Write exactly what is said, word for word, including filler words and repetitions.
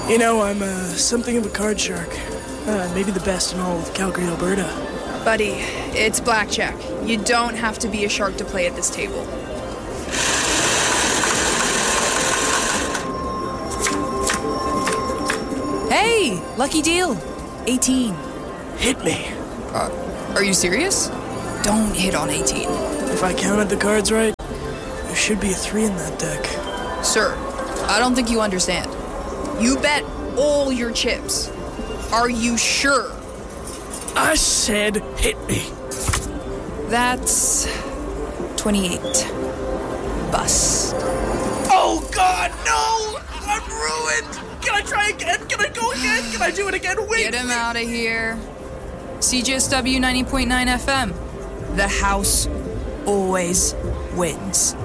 You know, I'm uh, something of a card shark. Uh, maybe the best in all of Calgary, Alberta. Buddy, it's blackjack. You don't have to be a shark to play at this table. Hey, lucky deal. eighteen. Hit me. Uh, are you serious? Don't hit on eighteen. If I counted the cards right, there should be a three in that deck. Sir, I don't think you understand. You bet all your chips. Are you sure? I said hit me. That's twenty-eight. Bust. Oh, God, no! I'm ruined! Can I try again? Can I go again? Can I do it again? Wait! Get him out of here. C J S W ninety point nine F M. The house always wins.